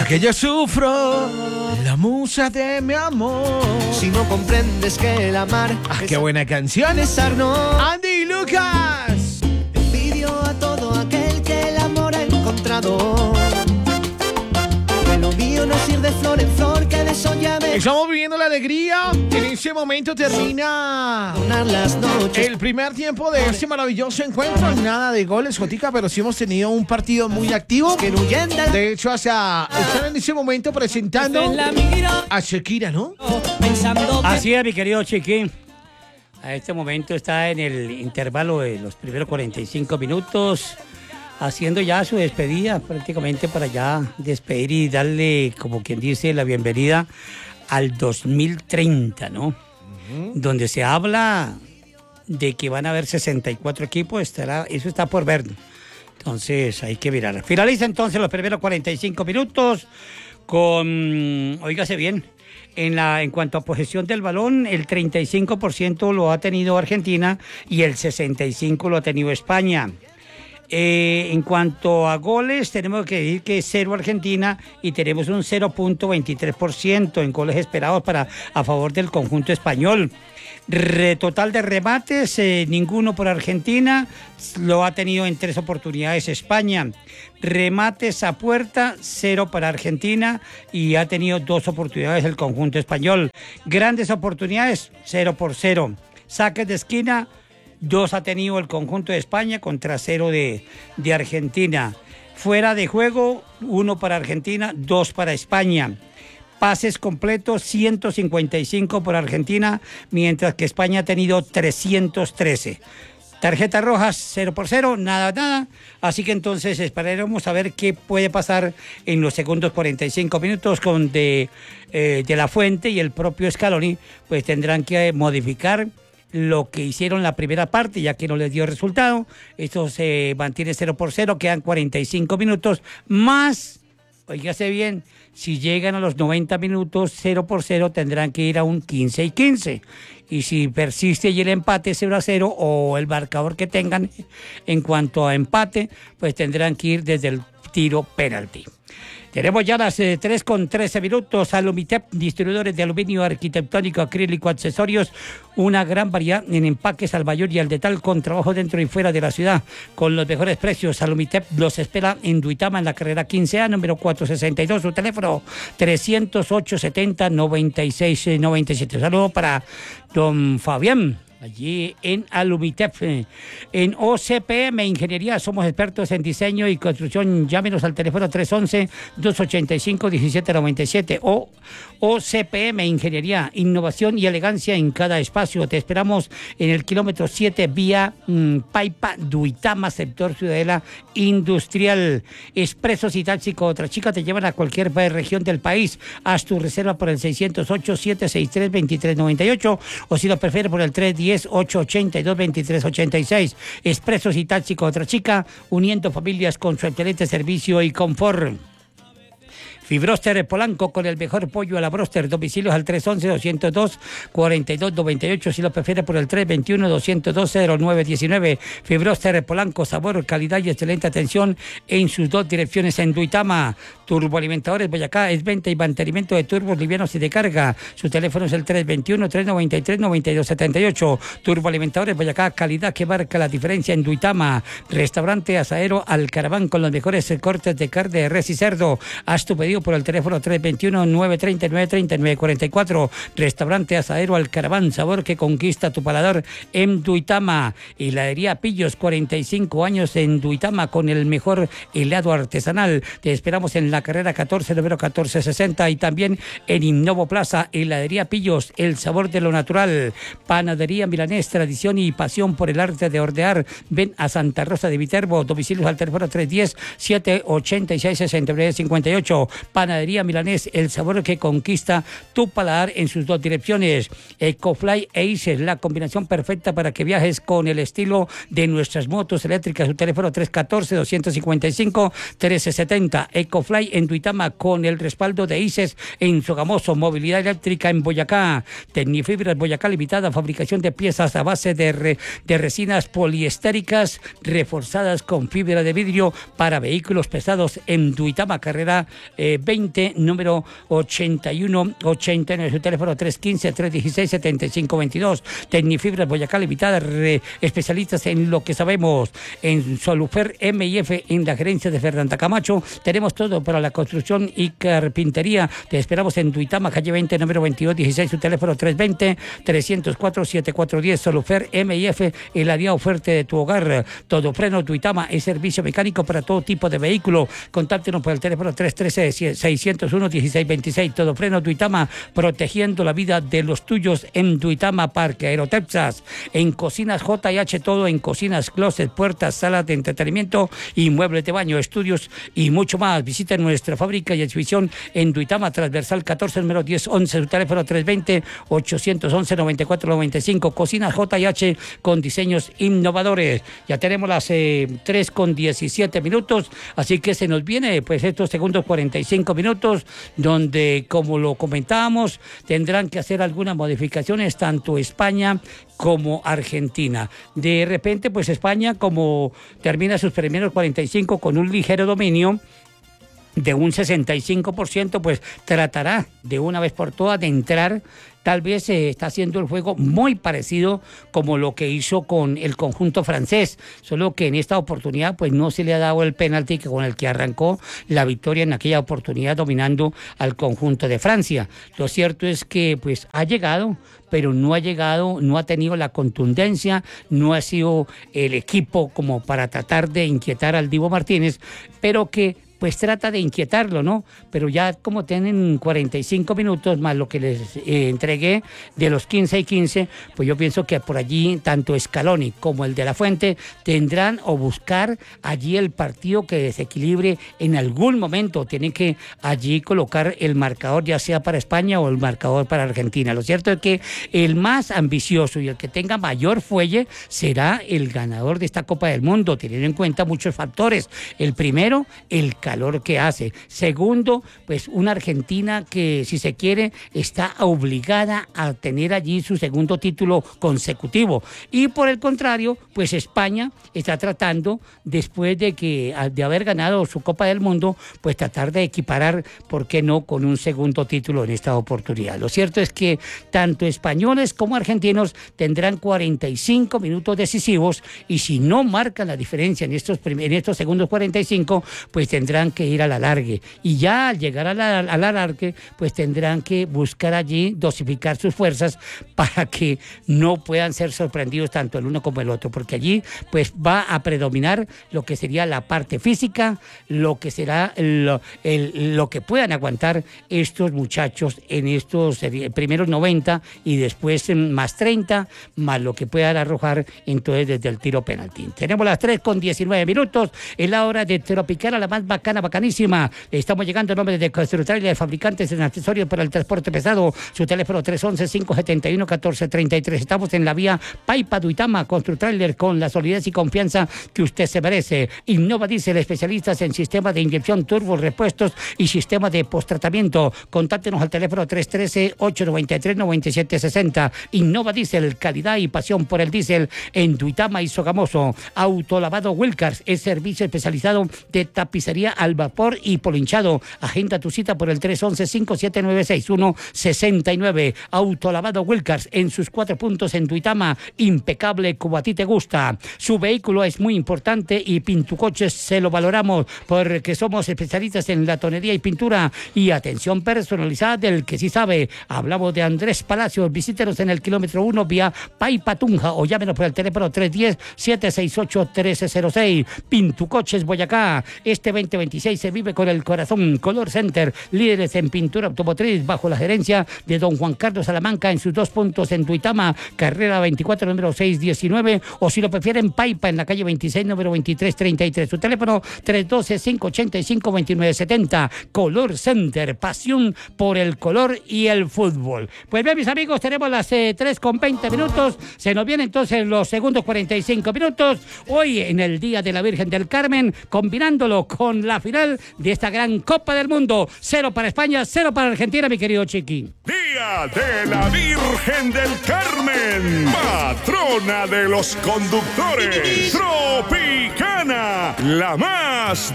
que yo sufro, la musa de mi amor. Si no comprendes que el amar ¡Qué buena canción! Andy y Lucas. Envidio a todo aquel que el amor ha encontrado. Que lo mío no es ir de flor en flor, que de eso ya me... Estamos viviendo la alegría. En este momento termina las noches. el primer tiempo de este maravilloso encuentro. Nada de goles, Jotica, pero sí hemos tenido un partido muy activo. De hecho, están en este momento presentando a Shakira, ¿no? Así es, mi querido Chiqui. A este momento está en el intervalo de los primeros 45 minutos, haciendo ya su despedida, prácticamente para ya despedir y darle, como quien dice, la bienvenida al 2030, ¿no? Donde se habla de que van a haber 64 equipos, eso está por ver. Entonces hay que mirar. Finaliza entonces los primeros 45 minutos con, óigase bien, en cuanto a posesión del balón, el 35% lo ha tenido Argentina y el 65% lo ha tenido España. En cuanto a goles, tenemos que decir que es 0 Argentina y tenemos un 0.23% en goles esperados a favor del conjunto español. Total de remates, ninguno por Argentina, lo ha tenido en 3 oportunidades España. Remates a puerta, 0 para Argentina y ha tenido 2 oportunidades el conjunto español. Grandes oportunidades, 0-0. Saques de esquina, 2 ha tenido el conjunto de España contra 0 de Argentina. Fuera de juego, 1 para Argentina, 2 para España. Pases completos, 155 por Argentina, mientras que España ha tenido 313. Tarjetas rojas, 0-0, nada. Así que entonces esperaremos a ver qué puede pasar en los segundos 45 minutos con de la Fuente y el propio Scaloni, pues tendrán que modificar lo que hicieron la primera parte, ya que no les dio resultado. Esto se mantiene 0-0, quedan 45 minutos más. Óigase bien, si llegan a los 90 minutos 0-0, tendrán que ir a un 15-15. Y si persiste y el empate 0-0 o el marcador que tengan en cuanto a empate, pues tendrán que ir desde el tiro penalti. Tenemos ya las 3:13 minutos. Alumitep, distribuidores de aluminio arquitectónico, acrílico, accesorios, una gran variedad en empaques al mayor y al detal, con trabajo dentro y fuera de la ciudad, con los mejores precios. Alumitep los espera en Duitama, en la carrera 15A, número 462, su teléfono 308 70 96 97. Un saludo para don Fabián, allí en Alumitep. En OCPM Ingeniería somos expertos en diseño y construcción. Llámenos al teléfono 311-285-1797. O OCPM Ingeniería, innovación y elegancia en cada espacio. Te esperamos en el kilómetro 7, vía Paipa, Duitama, sector Ciudadela Industrial. Expresos y Taxi Otra Chica te llevan a cualquier región del país. Haz tu reserva por el 608-763-2398 o si lo prefieres por el 310-882-2386. Expresos y Taxi Otra Chica, uniendo familias con su excelente servicio y confort. Fibroster Polanco, con el mejor pollo a la broster. Domicilios al 311-202-4298. Si lo prefiere por el 321-202-0919. Fibroster Polanco, sabor, calidad y excelente atención en sus 2 direcciones en Duitama. Turboalimentadores Boyacá, es venta y mantenimiento de turbos livianos y de carga. Su teléfono es el 321-393-9278. Turboalimentadores Boyacá, calidad que marca la diferencia en Duitama. Restaurante Asadero Alcaraván, con los mejores cortes de carne de res y cerdo. Haz tu pedido por el teléfono 321-930-939-44. Restaurante Asadero Alcaraván, sabor que conquista tu paladar en Duitama. Heladería Pillos, 45 años en Duitama, con el mejor helado artesanal. Te esperamos en la carrera 14, número 1460, y también en Innovo Plaza. Heladería Pillos, el sabor de lo natural. Panadería Milanés, tradición y pasión por el arte de hornear. Ven a Santa Rosa de Viterbo. Domicilios al teléfono 310-786-6958. Panadería Milanés, el sabor que conquista tu paladar en sus 2 direcciones. Ecofly e Acer, la combinación perfecta para que viajes con el estilo de nuestras motos eléctricas. Su teléfono 314-255-1370. Ecofly Hyundai en Duitama, con el respaldo de ICES en Sogamoso, movilidad eléctrica en Boyacá, Tecnifibras Boyacá Limitada, fabricación de piezas a base de resinas poliestéricas reforzadas con fibra de vidrio para vehículos pesados en Duitama, carrera 20, número 8189, su teléfono 315-316-7522. Tecnifibras Boyacá Limitada, especialistas en lo que sabemos, en Solufer MIF, en la gerencia de Fernanda Camacho. Tenemos todo para la construcción y carpintería. Te esperamos en Duitama, calle 20, número 2216, su teléfono 320-304-7410. Solufer MIF, el área oferta de tu hogar. Todo Freno Duitama es servicio mecánico para todo tipo de vehículo. Contáctenos por el teléfono 313-601-1626. Todo Freno Duitama, protegiendo la vida de los tuyos en Duitama, Parque Aerotexas. En Cocinas J&H, todo en cocinas, closet, puertas, salas de entretenimiento y muebles de baño, estudios y mucho más. Visiten nuestra fábrica y exhibición en Duitama, transversal 14, número 1011, su teléfono 320-811-9495. Cocinas J&H, con diseños innovadores. Ya tenemos las 3:17, así que se nos viene pues estos segundos 45 minutos, donde, como lo comentábamos, tendrán que hacer algunas modificaciones tanto España como Argentina. De repente, pues España, como termina sus primeros 45 con un ligero dominio de un 65%, pues tratará de una vez por todas de entrar. Tal vez está haciendo el juego muy parecido como lo que hizo con el conjunto francés, solo que en esta oportunidad pues no se le ha dado el penalti con el que arrancó la victoria en aquella oportunidad, dominando al conjunto de Francia. Lo cierto es que pues ha llegado, pero no ha tenido la contundencia, no ha sido el equipo como para tratar de inquietar al Dibu Martínez, pero que pues trata de inquietarlo, ¿no? Pero ya como tienen 45 minutos más lo que les entregué de los 15 y 15, pues yo pienso que por allí tanto Scaloni como el de la Fuente tendrán o buscar allí el partido que desequilibre en algún momento. Tienen que allí colocar el marcador, ya sea para España o el marcador para Argentina. Lo cierto es que el más ambicioso y el que tenga mayor fuelle será el ganador de esta Copa del Mundo, teniendo en cuenta muchos factores. El primero, el calor que hace. Segundo, pues una Argentina que, si se quiere, está obligada a tener allí su segundo título consecutivo. Y por el contrario, pues España está tratando, después de haber ganado su Copa del Mundo, pues tratar de equiparar, ¿por qué no?, con un segundo título en esta oportunidad. Lo cierto es que tanto españoles como argentinos tendrán 45 minutos decisivos, y si no marcan la diferencia en estos segundos 45, pues tendrán que ir al alargue, y ya al llegar al alargue pues tendrán que buscar allí dosificar sus fuerzas para que no puedan ser sorprendidos tanto el uno como el otro, porque allí pues va a predominar lo que sería la parte física, lo que será lo que puedan aguantar estos muchachos en estos primeros 90 y después más 30, más lo que puedan arrojar entonces desde el tiro penalti. Tenemos las 3:19, es la hora de Tropicana, la más bacanísima. Estamos llegando en nombre de Construtrailer, fabricantes en accesorios para el transporte pesado. Su teléfono 311-571-1433. Estamos en la vía Paipa Duitama. Construtrailer, con la solidez y confianza que usted se merece. Innova Diesel, especialistas en sistemas de inyección, turbos, repuestos y sistemas de posttratamiento. Contáctenos al teléfono 313-893-9760. Innova Diesel, calidad y pasión por el diésel en Duitama y Sogamoso. Autolavado Wilcars, es servicio especializado de tapicería al vapor y polinchado. Agenda tu cita por el 311-579-6169. Autolavado Wilcars, en sus 4 puntos en Duitama, impecable como a ti te gusta. Su vehículo es muy importante y Pintucoches se lo valoramos, porque somos especialistas en la tonería y pintura y atención personalizada del que sí sabe. Hablamos de Andrés Palacios. Visítenos en el kilómetro 1 vía Paipa Tunja, o llámenos por el teléfono 310-768-1306. Pintucoches Boyacá. Este 2026 se vive con el corazón. Color Center, líderes en pintura automotriz, bajo la gerencia de don Juan Carlos Salamanca, en sus 2 puntos en Duitama, carrera 24, número 619, o si lo prefieren, Paipa, en la calle 26, número 2333. Su teléfono 312-585-2970. Color Center, pasión por el color y el fútbol. Pues bien, mis amigos, tenemos las 3:20. Se nos vienen entonces los segundos 45 minutos. Hoy, en el Día de la Virgen del Carmen, combinándolo con la la final de esta gran Copa del Mundo. 0 para España, 0 para Argentina, mi querido Chiqui. Día de la Virgen del Carmen, patrona de los conductores. Tropicana, la más